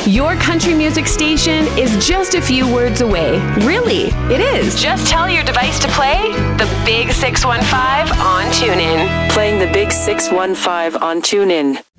Your country music station is just a few words away. Really, it is. Just tell your device to play the Big 615 on TuneIn. Playing the Big 615 on TuneIn.